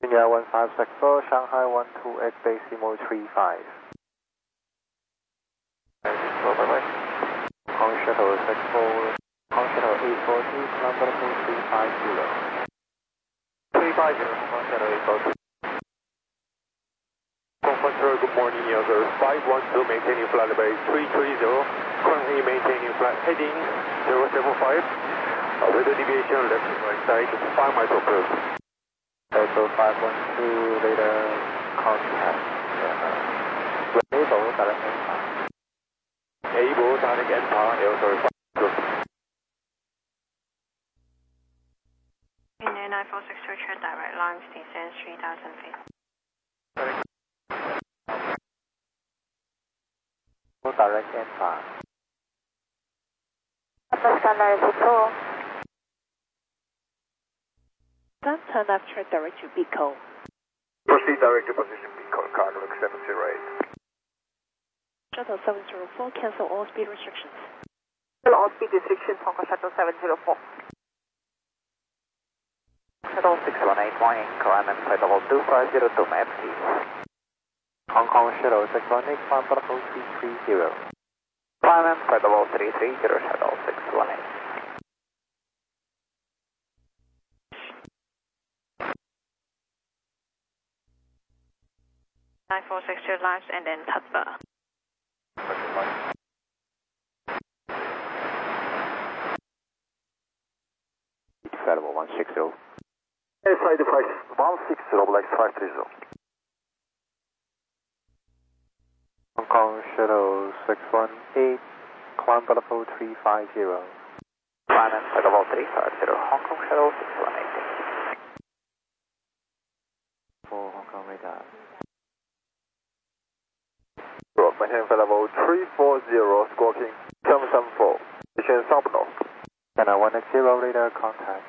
India 1564, Shanghai 128, decimal 35. Bye-bye. Hong Shuttle 64, Hong Shuttle 840, number 350. 350, Hong Shuttle 840. Control, good morning, Yager 512, maintaining flight level 330, currently maintaining flight heading 075, weather deviation left and right side, 5 miles of curve. Echo 512, later contact. Able direct NPAR. Able direct NPAR, Air 5. India 9462, check direct lines, descends 3,000 feet. Direct NPAR. Scanner 64. Turn left, track direct to Beacon. Proceed direct to position Beacon, car number 708. Shuttle 704, cancel all speed restrictions. All speed restrictions, Hong Kong Shuttle 704. Shuttle 618, morning, climb and flight level 2502, map please. Hong Kong Shuttle 618, climb level 330. Climb and flight level 330, Shuttle 618. 9462 lives and then Tatba. Level 160. Side 160, black 530. Hong Kong Shuttle 618, climb level 350. Climb and flight level 350, Hong Kong Shuttle 618. For Hong Kong radar. Maintain flight level 340, squawking 774, station South North. Channel 180, radar contact.